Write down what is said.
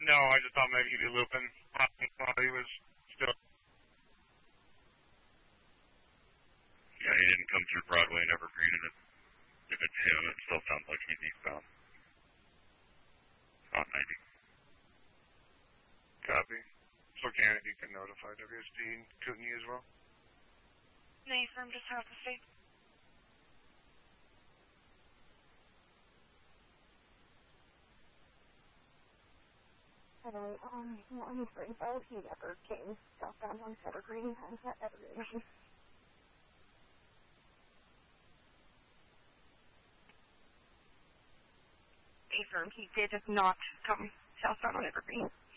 No, I just thought maybe he'd be looping while he was still. Yeah, he didn't come through Broadway and Evergreen, and if it's him, it still sounds like he's eastbound. On 90. Copy. So Kennedy can notify WSD and Kootenai as well. No, firm just south of the state. Anyway, I'm afraid if he ever came southbound on Evergreen, and that Evergreen. Firm, he did not come southbound on Evergreen.